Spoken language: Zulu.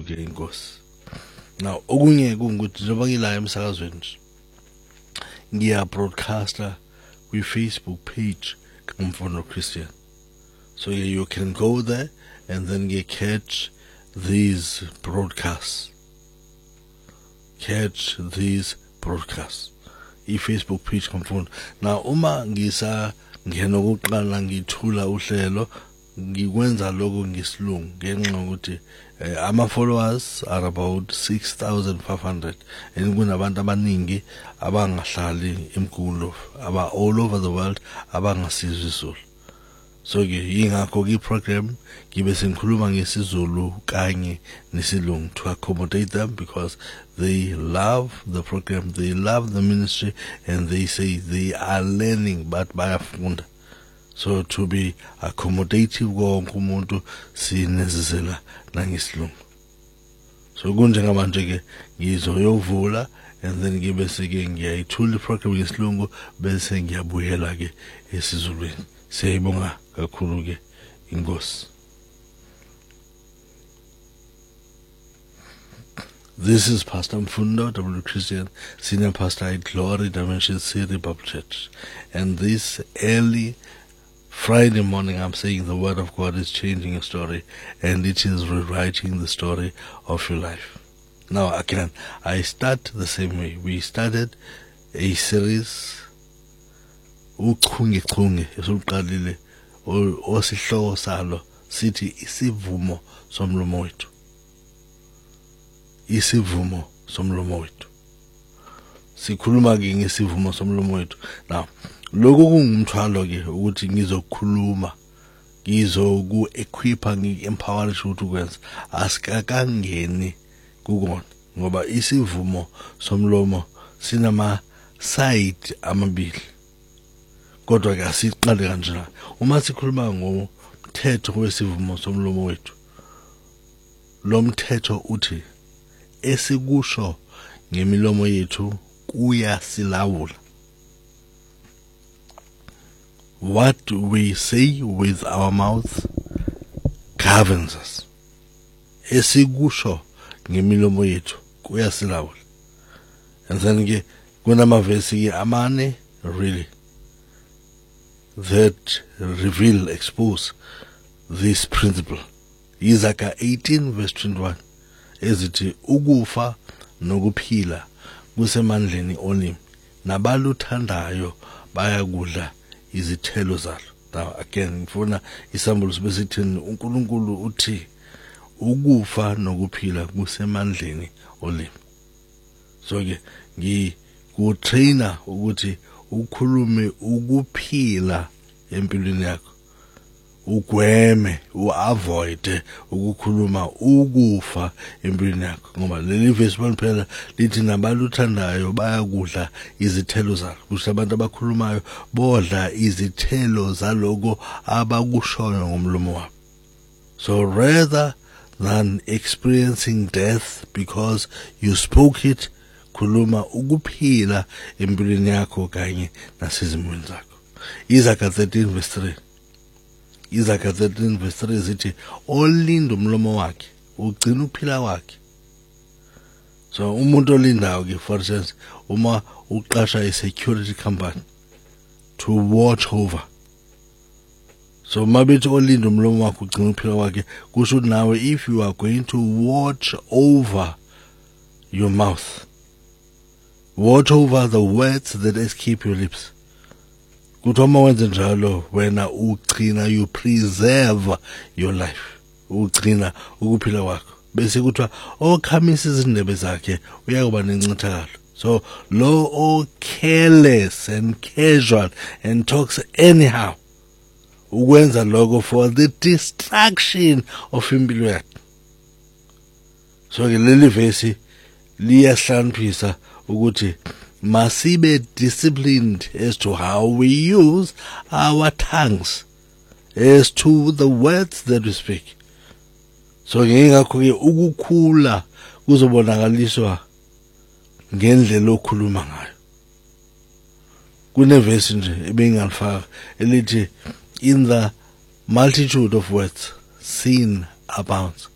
kakhulu ke inkosi. Now okunye kungukuthi njengoba ngila emsakazweni ngiya broadcaster kwi Facebook page kaMfundo Christian. So you can go there and then you catch these broadcasts. I-Facebook page kaMfundo. Now uma ngisa ngena ukuqala ngithula uhlelo ngikwenza lokho ngesilungu ngenxa ukuthi ama followers are about 6,500 and kunabantu abaningi abangahlali eMgungundlovu aba all over the world abangasizwe isiZulu. So ke yingakho ke program ngibe sengikhuluma ngesizulu kanye nesilungu to accommodate them because they love the program, they love the ministry, and they say they are learning but bayafunda. So to be accommodative wonke umuntu sinezizela nangesilungu. So kunjengamanje ke ngizoyovula and then ngibe seke ngiyayithula iprogram ngesilungu bese ngiyabuyela ke esizulwini. Siyabonga kakhulu ke inkosi. This is Pastor Mfundo W. Christian, Senior Pastor at Glory Dimension City Bible Church. And this early Friday morning, I'm saying the Word of God is changing your story and it is rewriting the story of your life. Now, again, I start the same way. We started a series, uchunge esiqalile osihloko salo sithi isivumo somlomo wethu. Isivumo somlomo wethu. Sikhuluma ke ngesivumo somlomo wethu. Now, lokho kungumthwalo ke ukuthi ngizokhuluma ngizoku equipa ngi-empower ukuthi ukwenza asikakangeni kukona ngoba isivumo somlomo sinama side amabili kodwa ke asiqale kanjena. Uma sikhuluma ngomthetho wesivumo somlomo wethu, lo mthetho uthi esikusho ngemilomo yethu kuyasilawula. What we say with our mouth governs us. Esikusho ngemilomo yethu kuyasilawula. And then ke kunamavesi amane really that reveal, expose this principle. Isaka 18 verse 21 ezithi ukufa nokuphila kusemandleni olimi nabaluthandayo bayakudla izithelo zalo. Now again ngifuna isambulo sibesithini uNkulunkulu uthi ukufa nokuphila kusemandleni olimi. So ke ngikutraina ukuthi ukhulume ukuphila empilweni yakho, ugweme uavoid ukukhuluma ukufa empilweni yakho ngoba leli verse phela lithi nabaluthandayo bayakudla izithelo zalo. Kusho abantu abakhulumayo bodla izithelo zaloko abakushoyo ngomlomo wabo. So rather than experiencing death because you spoke it, khuluma ukuphila empilweni yakho kanye nasezimweni zakho. Isaka 13 verse 3. Isaka 13 verse 3 zithi olinda umlomo wakhe ugcina ukuphila kwakhe. So umuntu olindayo ke for instance uma uqasha i-security company to watch over. So mabethi olinda umlomo wakhe ugcina ukuphila kwakhe kusho nawe if you are going to watch over your mouth, watch over the words that escape your lips. Kutoma wenze njalo wena ugcina you preserve your life. Ugcina ukuphila kwakho. Bese kuthiwa okhamisa izindebe zakhe uyakuba nencithakalo. So lo careless and casual and talks anyhow ukwenza lokho for the destruction of impilo yakhe. So ke leli verse liyahlaniphisa ukuthi masibe disciplined as to how we use our tongues, as to the words that we speak. So ngingakho ke ukukhula kuzobonakaliswa ngendlela okhuluma ngayo. Kuneverse nje ebengifaka elithi in the multitude of words sin abounds.